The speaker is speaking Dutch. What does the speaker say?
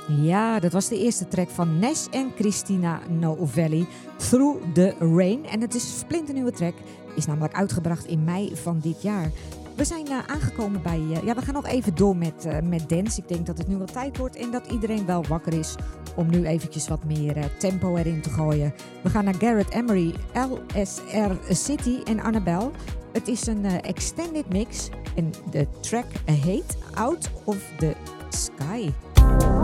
Ja, dat was de eerste track van Nash en Christina Novelli, Through the Rain. En het is een splinternieuwe track, is namelijk uitgebracht in mei van dit jaar. We zijn aangekomen bij... we gaan nog even door met dance. Ik denk dat het nu wel tijd wordt en dat iedereen wel wakker is om nu eventjes wat meer tempo erin te gooien. We gaan naar Garrett Emery, LSR City en Annabelle. Het is een extended mix en de track heet Out of the Sky.